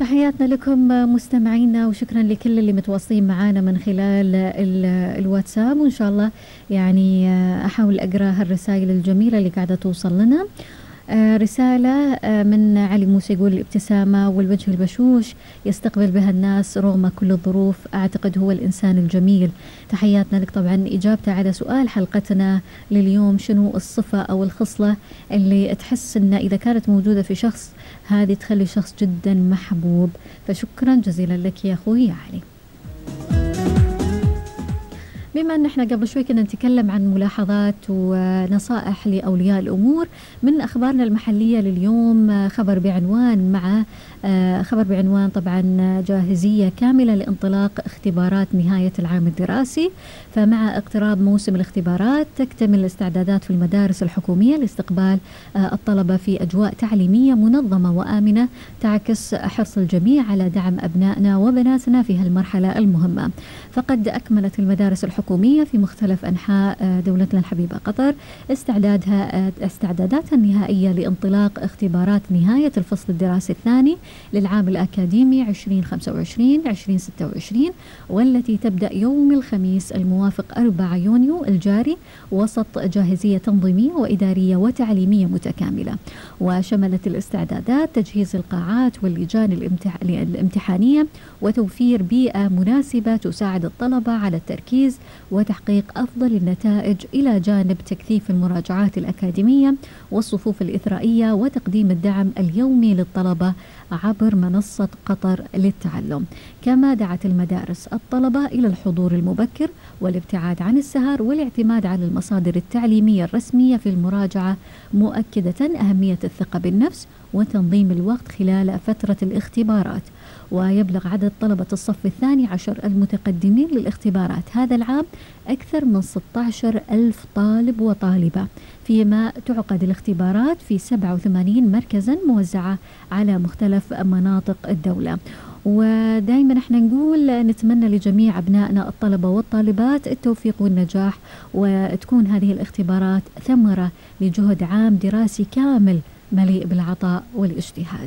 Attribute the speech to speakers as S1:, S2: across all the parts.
S1: تحياتنا لكم مستمعينا، وشكرا لكل اللي متواصلين معنا من خلال الواتساب، وإن شاء الله يعني أحاول أقرأ هالرسائل الجميلة اللي قاعدة توصل لنا. رسالة من علي موسى يقول: الابتسامة والوجه البشوش يستقبل بها الناس رغم كل الظروف، أعتقد هو الإنسان الجميل. تحياتنا لك. طبعا إجابته على سؤال حلقتنا لليوم: شنو الصفة أو الخصلة اللي تحس إن إذا كانت موجودة في شخص هذه تخلي شخص جدا محبوب؟ فشكرا جزيلا لك يا أخوي يا علي. بما أن احنا قبل شوي كنا نتكلم عن ملاحظات ونصائح لأولياء الأمور، من أخبارنا المحلية لليوم خبر بعنوان طبعا جاهزية كاملة لانطلاق اختبارات نهاية العام الدراسي. فمع اقتراب موسم الاختبارات تكتمل الاستعدادات في المدارس الحكومية لاستقبال الطلبة في أجواء تعليمية منظمة وآمنة تعكس حرص الجميع على دعم أبنائنا وبناتنا في هالمرحلة المهمة. فقد أكملت المدارس الحكومية في مختلف أنحاء دولتنا الحبيبة قطر استعداداتها النهائية لانطلاق اختبارات نهاية الفصل الدراسي الثاني للعام الأكاديمي 2025-2026، والتي تبدأ يوم الخميس الموافق 4 يونيو الجاري وسط جاهزية تنظيمية وإدارية وتعليمية متكاملة. وشملت الاستعدادات تجهيز القاعات واللجان الامتحانية وتوفير بيئة مناسبة تساعد الطلبة على التركيز وتحقيق أفضل النتائج، إلى جانب تكثيف المراجعات الأكاديمية والصفوف الإثرائية وتقديم الدعم اليومي للطلبة عبر منصة قطر للتعلم. كما دعت المدارس الطلبة إلى الحضور المبكر والابتعاد عن السهر والاعتماد على المصادر التعليمية الرسمية في المراجعة، مؤكدة أهمية الثقة بالنفس وتنظيم الوقت خلال فترة الاختبارات. ويبلغ عدد طلبة الصف الثاني عشر المتقدمين للاختبارات هذا العام أكثر من 16,000 طالب وطالبة، فيما تعقد الاختبارات في 87 مركزا موزعة على مختلف مناطق الدولة. ودائما احنا نقول نتمنى لجميع أبنائنا الطلبة والطالبات التوفيق والنجاح، وتكون هذه الاختبارات ثمرة لجهد عام دراسي كامل مليء بالعطاء والاجتهاد.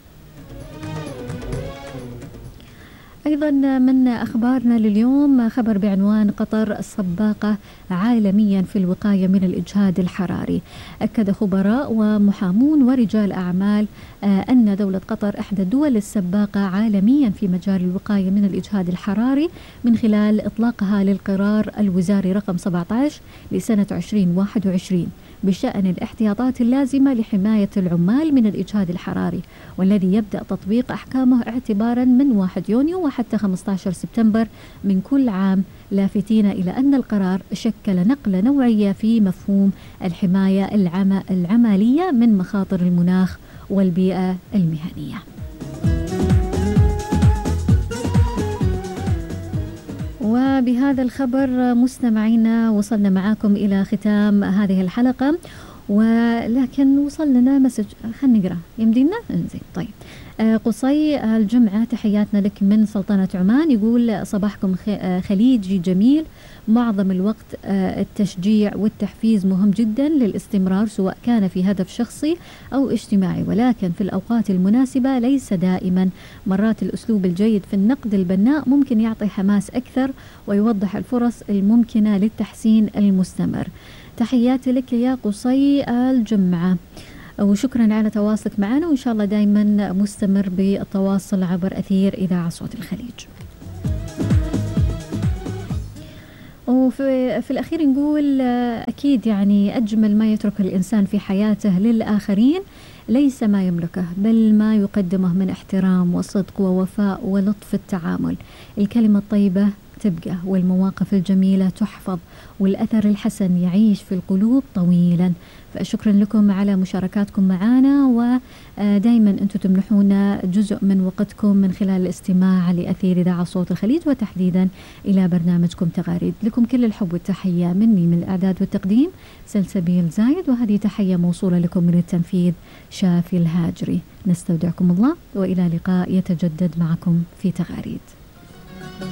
S1: أيضا من أخبارنا لليوم خبر بعنوان: قطر السباقة عالميا في الوقاية من الإجهاد الحراري. أكد خبراء ومحامون ورجال أعمال أن دولة قطر إحدى الدول السباقة عالميا في مجال الوقاية من الإجهاد الحراري من خلال إطلاقها للقرار الوزاري رقم 17 لسنة 2021 بشأن الاحتياطات اللازمة لحماية العمال من الإجهاد الحراري، والذي يبدأ تطبيق أحكامه اعتبارا من 1 يونيو وحتى 15 سبتمبر من كل عام، لافتين إلى أن القرار شكل نقلة نوعية في مفهوم الحماية العملية من مخاطر المناخ والبيئة المهنية. وبهذا الخبر مستمعينا وصلنا معاكم إلى ختام هذه الحلقة، ولكن وصل لنا مسج، خلينا نقرأ يمدينا انزين. طيب، قصي الجمعة تحياتنا لك من سلطنة عمان، يقول: صباحكم خليجي جميل، معظم الوقت التشجيع والتحفيز مهم جدا للاستمرار سواء كان في هدف شخصي أو اجتماعي، ولكن في الأوقات المناسبة ليس دائما. مرات الأسلوب الجيد في النقد البناء ممكن يعطي حماس أكثر ويوضح الفرص الممكنة للتحسين المستمر. تحياتي لك يا قصي الجمعة، وشكرا على تواصلك معنا، وإن شاء الله دايما مستمر بالتواصل عبر أثير إذاعة صوت الخليج. وفي الأخير نقول أكيد يعني أجمل ما يترك الإنسان في حياته للآخرين ليس ما يملكه، بل ما يقدمه من احترام وصدق ووفاء ولطف التعامل. الكلمة الطيبة تبقى، والمواقف الجميلة تحفظ، والأثر الحسن يعيش في القلوب طويلا. فشكرا لكم على مشاركاتكم معنا، ودائما أنتم تمنحونا جزء من وقتكم من خلال الاستماع لأثير إذاعة صوت الخليج، وتحديدا إلى برنامجكم تغاريد. لكم كل الحب والتحية مني من الإعداد والتقديم سلسبيل زايد، وهذه تحية موصولة لكم من التنفيذ شافي الهاجري. نستودعكم الله، وإلى لقاء يتجدد معكم في تغاريد.